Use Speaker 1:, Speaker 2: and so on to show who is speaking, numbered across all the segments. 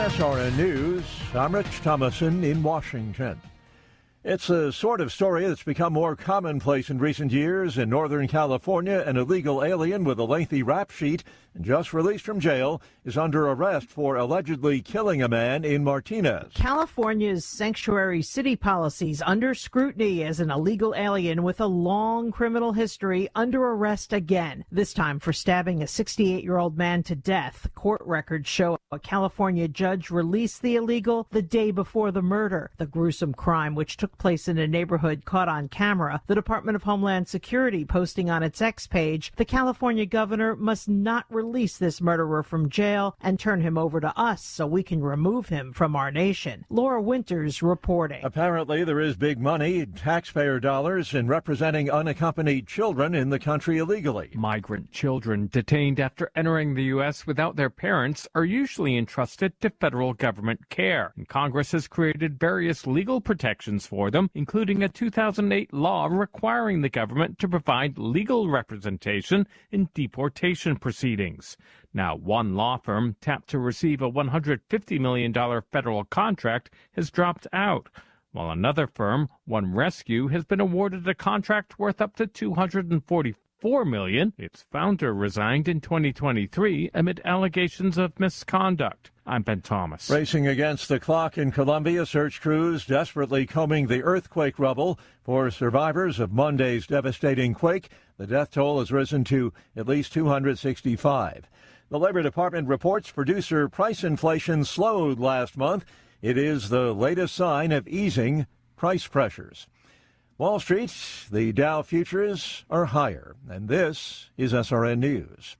Speaker 1: SRN News, I'm Rich Thomason in Washington. It's a sort of story that's become more commonplace in recent years. In Northern California, an illegal alien with a lengthy rap sheet and just released from jail is under arrest for allegedly killing a man in Martinez.
Speaker 2: California's sanctuary city policies under scrutiny as an illegal alien with a long criminal history under arrest again, this time for stabbing a 68-year-old man to death. Court records show a California judge released the illegal the day before the murder. The gruesome crime, which took place in a neighborhood, caught on camera. The Department of Homeland Security posting on its X page, the California governor must not release this murderer from jail and turn him over to us so we can remove him from our nation. Laura Winters reporting.
Speaker 1: Apparently there is big money, taxpayer dollars, in representing unaccompanied children in the country illegally.
Speaker 3: Migrant children detained after entering the U.S. without their parents are usually entrusted to federal government care. And Congress has created various legal protections for them, including a 2008 law requiring the government to provide legal representation in deportation proceedings. Now, one law firm tapped to receive a $150 million federal contract has dropped out, while another firm, One Rescue, has been awarded a contract worth up to $244 million. Its founder resigned in 2023 amid allegations of misconduct. I'm Ben Thomas.
Speaker 1: Racing against the clock in Colombia, search crews desperately combing the earthquake rubble for survivors of Monday's devastating quake. The death toll has risen to at least 265. The Labor Department reports producer price inflation slowed last month. It is the latest sign of easing price pressures. Wall Street, the Dow futures are higher, and this is SRN News.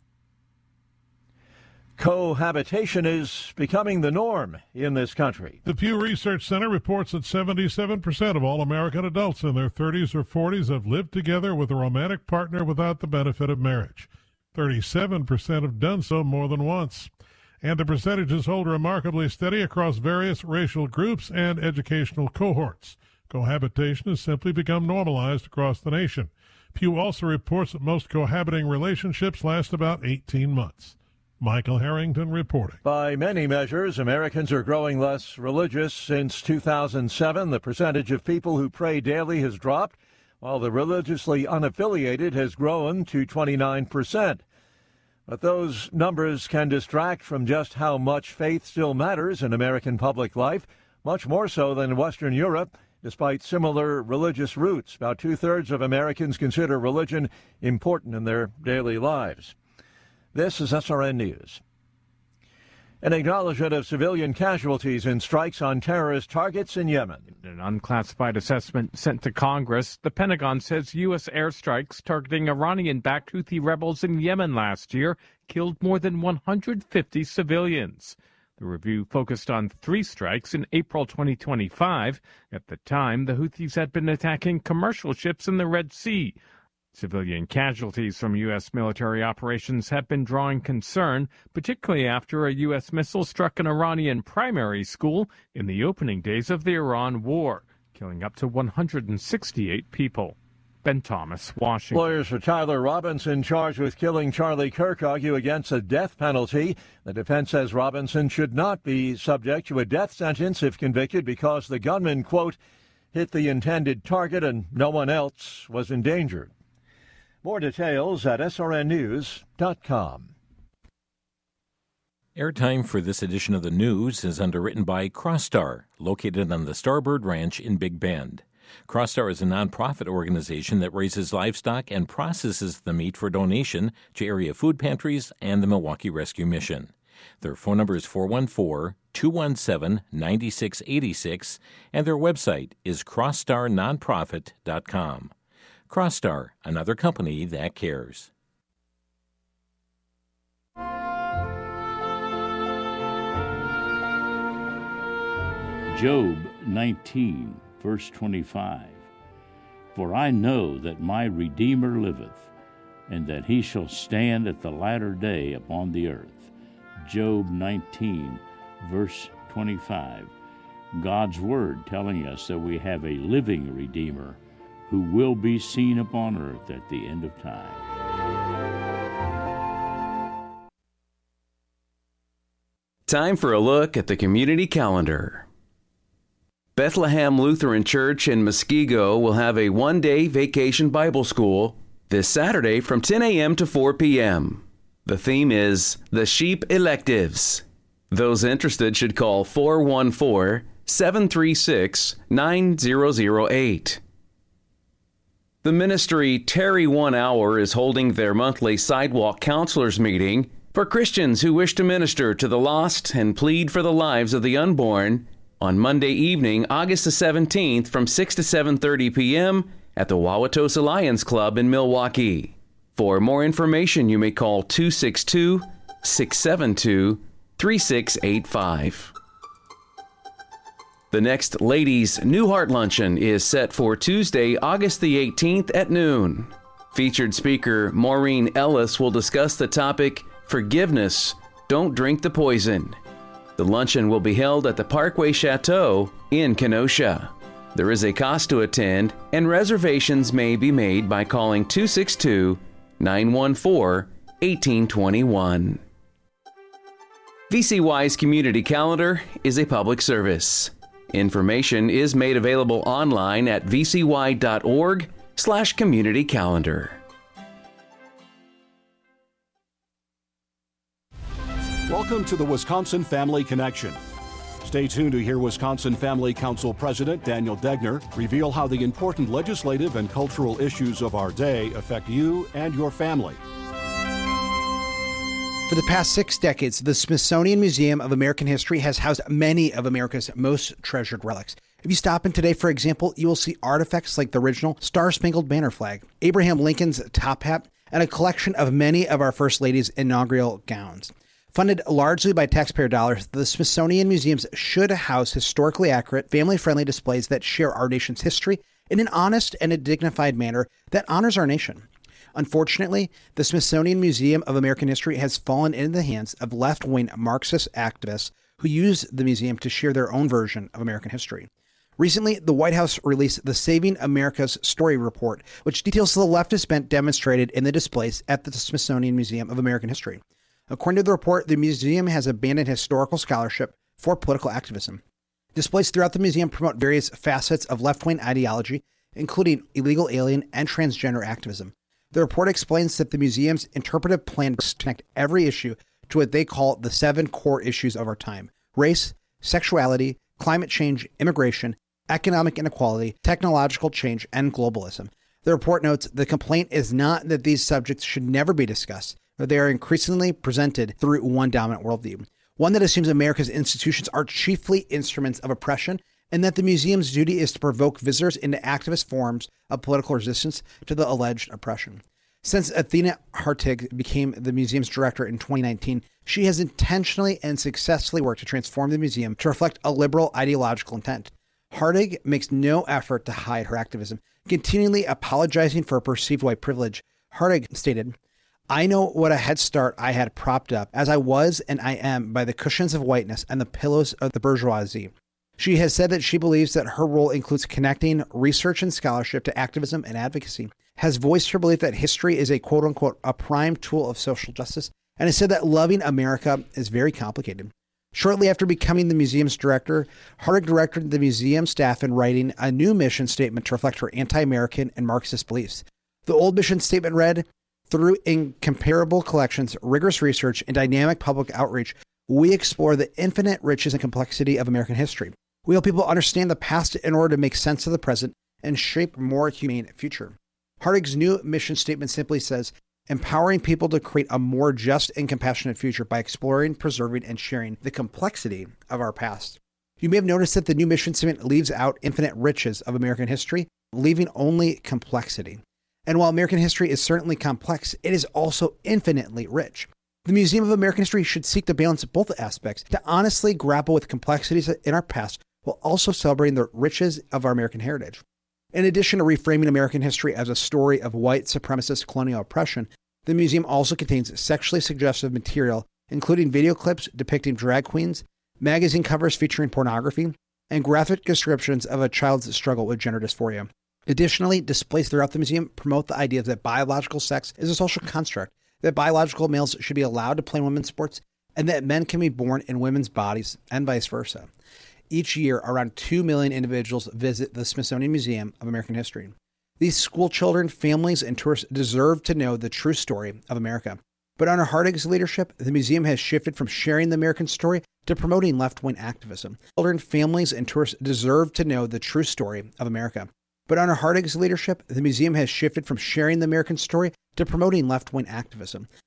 Speaker 1: Cohabitation is becoming the norm in this country.
Speaker 4: The Pew Research Center reports that 77% of all American adults in their 30s or 40s have lived together with a romantic partner without the benefit of marriage. 37% have done so more than once. And the percentages hold remarkably steady across various racial groups and educational cohorts. Cohabitation has simply become normalized across the nation. Pew also reports that most cohabiting relationships last about 18 months. Michael Harrington reporting.
Speaker 1: By many measures, Americans are growing less religious. Since 2007, the percentage of people who pray daily has dropped, while the religiously unaffiliated has grown to 29%. But those numbers can distract from just how much faith still matters in American public life, much more so than in Western Europe. Despite similar religious roots, about two-thirds of Americans consider religion important in their daily lives. This is SRN News. An acknowledgement of civilian casualties in strikes on terrorist targets in Yemen.
Speaker 3: In an unclassified assessment sent to Congress, the Pentagon says U.S. airstrikes targeting Iranian-backed Houthi rebels in Yemen last year killed more than 150 civilians. The review focused on 3 strikes in April 2025. At the time, the Houthis had been attacking commercial ships in the Red Sea. Civilian casualties from U.S. military operations have been drawing concern, particularly after a U.S. missile struck an Iranian primary school in the opening days of the Iran war, killing up to 168 people. Ben Thomas, Washington.
Speaker 1: Lawyers for Tyler Robinson, charged with killing Charlie Kirk, argue against a death penalty. The defense says Robinson should not be subject to a death sentence if convicted because the gunman, quote, hit the intended target and no one else was endangered. More details at srnnews.com.
Speaker 5: Airtime for this edition of the news is underwritten by Crossstar, located on the Starbird Ranch in Big Bend. Crossstar is a nonprofit organization that raises livestock and processes the meat for donation to area food pantries and the Milwaukee Rescue Mission. Their phone number is 414-217-9686, and their website is crossstarnonprofit.com. Crossstar, another company that cares.
Speaker 6: Job 19, verse 25. For I know that my Redeemer liveth, and that he shall stand at the latter day upon the earth. Job 19, verse 25. God's Word telling us that we have a living Redeemer who will be seen upon earth at the end of time.
Speaker 7: Time for a look at the community calendar. Bethlehem Lutheran Church in Muskego will have a one-day vacation Bible school this Saturday from 10 a.m. to 4 p.m. The theme is The Sheep Electives. Those interested should call 414-736-9008. The ministry Tarry 1 Hour is holding their monthly Sidewalk Counselors meeting for Christians who wish to minister to the lost and plead for the lives of the unborn on Monday evening, August the 17th from 6 to 7:30 p.m. at the Wauwatosa Lions Club in Milwaukee. For more information, you may call 262-672-3685. The next Ladies' New Heart Luncheon is set for Tuesday, August the 18th at noon. Featured speaker Maureen Ellis will discuss the topic, Forgiveness, Don't Drink the Poison. The luncheon will be held at the Parkway Chateau in Kenosha. There is a cost to attend, and reservations may be made by calling 262-914-1821. VCY's Community Calendar is a public service. Information is made available online at vcy.org/community calendar.
Speaker 8: Welcome to the Wisconsin Family Connection. Stay tuned to hear Wisconsin Family Council President Daniel Degner reveal how the important legislative and cultural issues of our day affect you and your family.
Speaker 9: For the past 6 decades, the Smithsonian Museum of American History has housed many of America's most treasured relics. If you stop in today, for example, you will see artifacts like the original Star-Spangled Banner flag, Abraham Lincoln's top hat, and a collection of many of our First Lady's inaugural gowns. Funded largely by taxpayer dollars, the Smithsonian Museums should house historically accurate, family-friendly displays that share our nation's history in an honest and a dignified manner that honors our nation. Unfortunately, the Smithsonian Museum of American History has fallen into the hands of left-wing Marxist activists who use the museum to share their own version of American history. Recently, the White House released the Saving America's Story report, which details the leftist bent demonstrated in the displays at the Smithsonian Museum of American History. According to the report, the museum has abandoned historical scholarship for political activism. Displays throughout the museum promote various facets of left-wing ideology, including illegal alien and transgender activism. The report explains that the museum's interpretive plan to connect every issue to what they call the 7 core issues of our time: race, sexuality, climate change, immigration, economic inequality, technological change, and globalism. The report notes the complaint is not that these subjects should never be discussed, but they are increasingly presented through one dominant worldview, one that assumes America's institutions are chiefly instruments of oppression, and that the museum's duty is to provoke visitors into activist forms of political resistance to the alleged oppression. Since Athena Hartig became the museum's director in 2019, she has intentionally and successfully worked to transform the museum to reflect a liberal ideological intent. Hartig makes no effort to hide her activism, continually apologizing for a perceived white privilege. Hartig stated, "I know what a head start I had propped up, as I was and I am, by the cushions of whiteness and the pillows of the bourgeoisie." She has said that she believes that her role includes connecting research and scholarship to activism and advocacy, has voiced her belief that history is a quote-unquote a prime tool of social justice, and has said that loving America is very complicated. Shortly after becoming the museum's director, Hartig directed the museum staff in writing a new mission statement to reflect her anti-American and Marxist beliefs. The old mission statement read, "Through incomparable collections, rigorous research, and dynamic public outreach, we explore the infinite riches and complexity of American history. We help people understand the past in order to make sense of the present and shape a more humane future." Hartig's new mission statement simply says, "Empowering people to create a more just and compassionate future by exploring, preserving, and sharing the complexity of our past." You may have noticed that the new mission statement leaves out infinite riches of American history, leaving only complexity. And while American history is certainly complex, it is also infinitely rich. The Museum of American History should seek to balance both aspects, to honestly grapple with complexities in our past while also celebrating the riches of our American heritage. In addition to reframing American history as a story of white supremacist colonial oppression, the museum also contains sexually suggestive material, including video clips depicting drag queens, magazine covers featuring pornography, and graphic descriptions of a child's struggle with gender dysphoria. Additionally, displays throughout the museum promote the idea that biological sex is a social construct, that biological males should be allowed to play women's sports, and that men can be born in women's bodies and vice versa. Each year, around 2 million individuals visit the Smithsonian Museum of American History. These school children, families, and tourists deserve to know the true story of America. But under Hardig's leadership, the museum has shifted from sharing the American story to promoting left-wing activism. Children, families, and tourists deserve to know the true story of America. But under Hardig's leadership, the museum has shifted from sharing the American story to promoting left-wing activism.